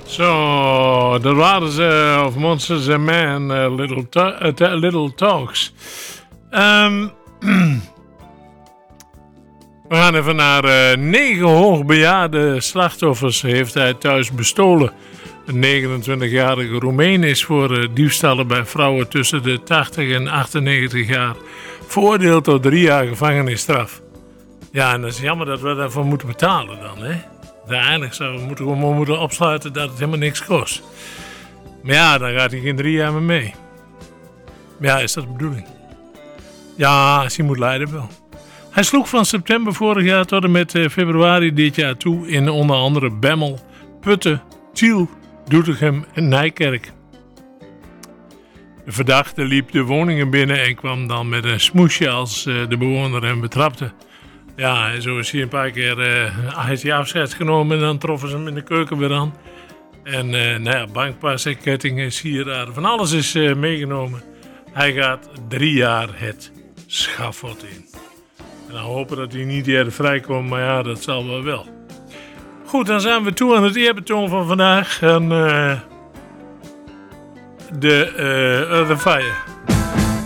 Zo, dat waren ze, of Monsters and Men, Little Talks. We gaan even naar 9 hoogbejaarde slachtoffers heeft hij thuis bestolen. Een 29-jarige Roemeen is voor diefstallen bij vrouwen tussen de 80 en 98 jaar veroordeeld tot 3 jaar gevangenisstraf. Ja, en dat is jammer dat we daarvoor moeten betalen dan, hè. Uiteindelijk zouden we gewoon moeten opsluiten dat het helemaal niks kost. Maar ja, dan gaat hij geen 3 jaar meer mee. Maar ja, is dat de bedoeling? Ja, als hij moet lijden wel. Hij sloeg van september vorig jaar tot en met februari dit jaar toe in onder andere Bemmel, Putten, Tiel, Doetinchem en Nijkerk. De verdachte liep de woningen binnen en kwam dan met een smoesje als de bewoner hem betrapte. Ja, en zo is hij een paar keer heeft hij afscheid genomen en dan troffen ze hem in de keuken weer aan. En bankpassen, kettingen, sieraden, van alles is meegenomen. Hij gaat 3 jaar het schafot in. En dan hopen dat hij niet eerder vrijkomt, maar ja, dat zal wel. Goed, dan zijn we toe aan het eerbetoon van vandaag. En de Fire.